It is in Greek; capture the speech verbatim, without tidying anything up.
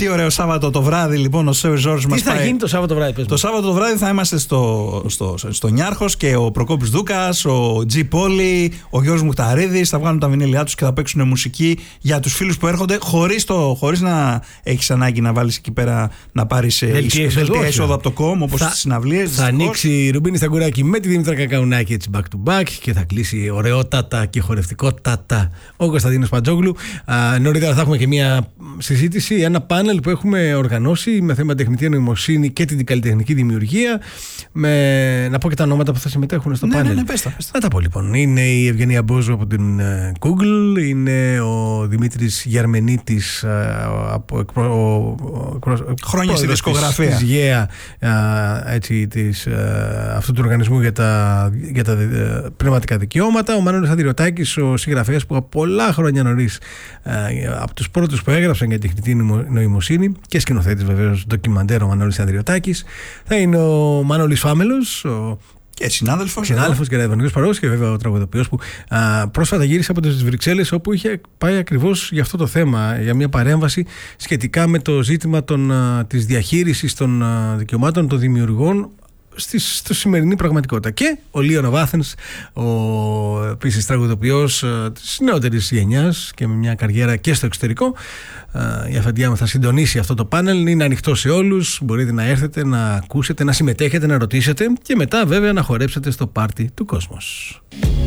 Τι ωραίο Σάββατο το βράδυ, λοιπόν, ο Σέρ Ζόρζ μας πάει. Τι θα γίνει το Σάββατο βράδυ, πες μου. Το Σάββατο το βράδυ θα είμαστε στο, στο, στο Νιάρχος και ο Προκόπης Δούκας, ο Τζι Πόλη, ο Γιώργος Μουχταρίδης θα βγάλουν τα βινίλια τους και θα παίξουν μουσική για τους φίλους που έρχονται, χωρίς, το, χωρίς να έχεις ανάγκη να βάλεις εκεί πέρα να πάρεις δελτία εισόδου από το κόμ, όπως στις συναυλίες. Θα ανοίξει η Ρουμπίνη Σταγκουράκη με τη Δήμητρα Κακαουνάκη έτσι back to back και θα κλείσει ωραιότατα και χορευτικότατα ο Κωνσταντίνος Παντζόγλου. Α, νωρίτερα θα έχουμε και μια συζήτηση, ένα πάνελ που έχουμε οργανώσει με θέμα τεχνητή νοημοσύνη και την καλλιτεχνική δημιουργία. Με... Να πω και τα ονόματα που θα συμμετέχουν στο ναι, πάνελ. Ναι, ναι, πες τα, πες τα. Να τα πω λοιπόν. Είναι η Ευγενία Μπόζου από την Google, είναι ο Δημήτρης Γιαρμενίτης από χρόνια στη δισκογραφία της ΓΕΑ, έτσι, της, αυτού του οργανισμού για τα, για τα πνευματικά δικαιώματα, ο Μανώλης Ανδριωτάκης, ο συγγραφέας που από πολλά χρόνια νωρίς, από τους πρώτους που έγραψαν για τεχνητή νοημοσύνη και σκηνοθέτης βεβαίως ντοκιμαντέρ, ο Μανώλης Ανδριωτάκης. Θα είναι ο Μανώλης Φάμελος, ο και συνάδελφος. Συνάδελφος και ραδιοφωνικός παραγωγός και βέβαια ο τραγουδοποιός που α, πρόσφατα γύρισε από τις Βρυξέλλες, όπου είχε πάει ακριβώς για αυτό το θέμα, για μια παρέμβαση σχετικά με το ζήτημα των, α, της διαχείρισης των α, δικαιωμάτων των δημιουργών στη, στη σημερινή πραγματικότητα. Και ο Λίον Βάθενς, ο επίσης τραγουδοποιός της νεότερης γενιάς και με μια καριέρα και στο εξωτερικό. Η αφεντιά μου θα συντονίσει αυτό το πάνελ. Είναι ανοιχτό σε όλους. Μπορείτε να έρθετε, να ακούσετε, να συμμετέχετε, να ρωτήσετε και μετά βέβαια να χορέψετε στο πάρτι του Κόσμος.